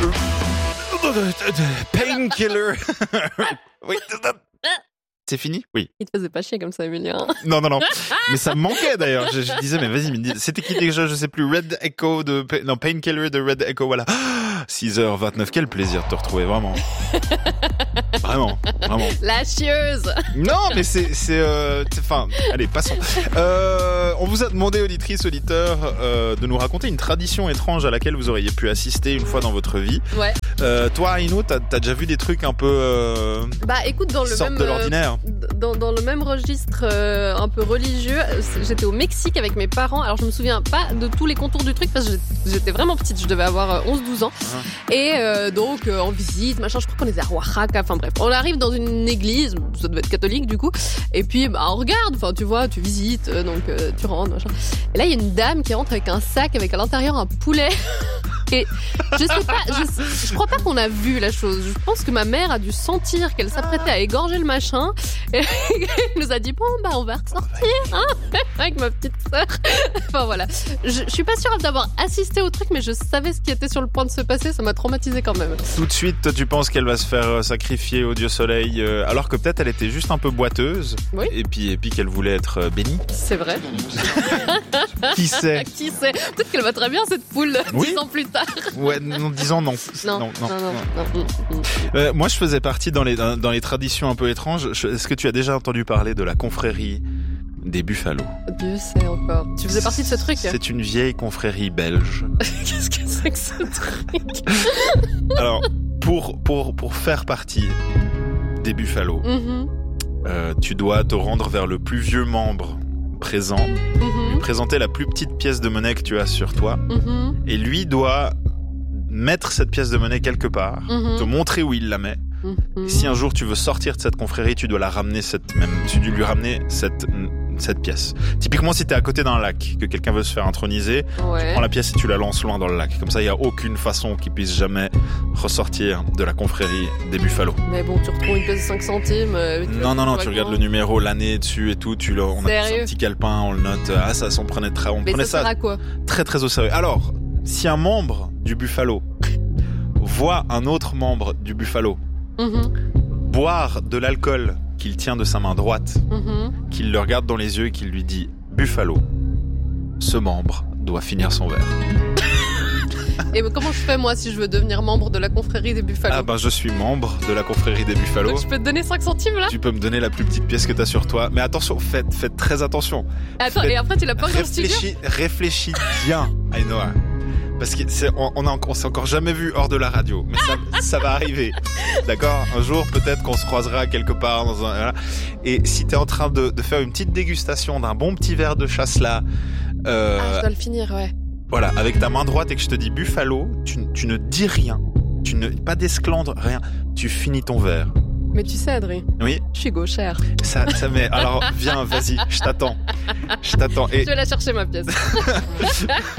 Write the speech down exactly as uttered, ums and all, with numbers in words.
Painkiller. Oui. C'est fini ? Oui. Il te faisait pas chier comme ça, Emilien. Non, non, non. Mais ça me manquait d'ailleurs. Je, je disais, mais vas-y, mais c'était qui déjà ? Je sais plus. Red Echo de... Non, Painkiller de Red Echo, voilà. six heures vingt-neuf, quel plaisir de te retrouver, vraiment. Vraiment, vraiment. La chieuse. Non, mais c'est... c'est euh, enfin, allez, passons. Euh, on vous a demandé, auditrice, auditeur, euh, de nous raconter une tradition étrange à laquelle vous auriez pu assister une fois dans votre vie. Ouais. Euh, toi, Aïnou, t'as, t'as déjà vu des trucs un peu... Euh, bah, écoute, dans le sortent même... de l'ordinaire. Dans, dans le même registre euh, un peu religieux, j'étais au Mexique avec mes parents. Alors je me souviens pas de tous les contours du truc parce que j'étais vraiment petite, je devais avoir onze douze ans. Ah. Et euh, donc euh, en visite, machin, je crois qu'on était à Oaxaca, enfin bref. On arrive dans une église, ça devait être catholique du coup. Et puis bah, on regarde, enfin tu vois, tu visites, euh, donc euh, tu rentres, machin. Et là il y a une dame qui rentre avec un sac avec à l'intérieur un poulet. Et je sais pas, je, je crois pas qu'on a vu la chose. Je pense que ma mère a dû sentir qu'elle s'apprêtait à égorger le machin. Et elle nous a dit, bon, bah, on va ressortir, hein, avec ma petite sœur. Enfin, voilà. Je, je suis pas sûre d'avoir assisté au truc, mais je savais ce qui était sur le point de se passer. Ça m'a traumatisé quand même. Tout de suite, toi, tu penses qu'elle va se faire sacrifier au dieu soleil, euh, alors que peut-être elle était juste un peu boiteuse. Oui. Et puis, et puis qu'elle voulait être bénie. C'est vrai. Qui sait? Qui sait? Peut-être qu'elle va très bien, cette poule, oui. dix ans plus tard. Ouais, non, dix ans, non. Non, non, non. non, non, non, non. Euh, moi, je faisais partie dans les, dans les traditions un peu étranges. Est-ce que tu as déjà entendu parler de la confrérie des Buffalo? Dieu sait encore. Tu faisais partie de ce truc? C'est une vieille confrérie belge. Qu'est-ce que c'est que ce truc? Alors, pour, pour, pour faire partie des Buffalo, mm-hmm. euh, tu dois te rendre vers le plus vieux membre présent, mm-hmm. lui présenter la plus petite pièce de monnaie que tu as sur toi, mm-hmm. et lui doit mettre cette pièce de monnaie quelque part, mm-hmm. te montrer où il la met. Mm-hmm. Et si un jour tu veux sortir de cette confrérie, tu dois la ramener cette même, tu dois lui ramener cette cette pièce. Typiquement, si t'es à côté d'un lac, que quelqu'un veut se faire introniser, ouais. tu prends la pièce et tu la lances loin dans le lac. Comme ça, il y a aucune façon qu'il puisse jamais ressortir de la confrérie des Buffalo. Mais bon, tu retrouves une pièce de cinq centimes. Euh, non, non, non, tu regardes le numéro, l'année dessus et tout. Tu le, on Sérieux? a un petit calepin, on le note. Ah, ça, on prenait très, on Mais prenait ça, ça sert à quoi? très, très au sérieux. Alors, si un membre du Buffalo voit un autre membre du Buffalo mm-hmm. boire de l'alcool qu'il tient de sa main droite, mm-hmm. qu'il le regarde dans les yeux et qu'il lui dit « Buffalo, ce membre doit finir son verre. » Et comment je fais moi si je veux devenir membre de la confrérie des Buffalo? Ah ben je suis membre de la confrérie des Buffalo. Donc je peux te donner cinq centimes là? Tu peux me donner la plus petite pièce que t'as sur toi. Mais attention, faites, faites très attention. Attends, faites, et après tu l'as pas dans le studio? Réfléchis bien, Aïnoa. Parce qu'on c'est, on, on, on s'est encore jamais vu hors de la radio, mais ça, ça va arriver, d'accord? Un jour, peut-être qu'on se croisera quelque part dans un. Voilà. Et si t'es en train de, de faire une petite dégustation d'un bon petit verre de chasselas, euh, ah, je dois le finir, ouais. Voilà, avec ta main droite et que je te dis Buffalo, tu, tu ne dis rien, tu ne pas d'esclandre, rien, tu finis ton verre. Mais tu sais, Adrien. Oui. Je suis gauchère. Ça, ça met. Alors, viens, vas-y, je t'attends. Je t'attends. Et... Je vais la chercher, ma pièce.